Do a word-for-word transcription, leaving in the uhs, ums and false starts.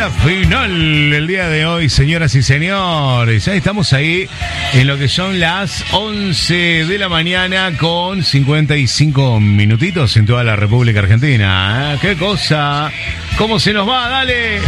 recta final el día de hoy, señoras y señores. Ya estamos ahí en lo que son las once de la mañana con cincuenta y cinco minutitos en toda la República Argentina. ¿Eh? ¡Qué cosa! ¿Cómo se nos va? ¡Dale!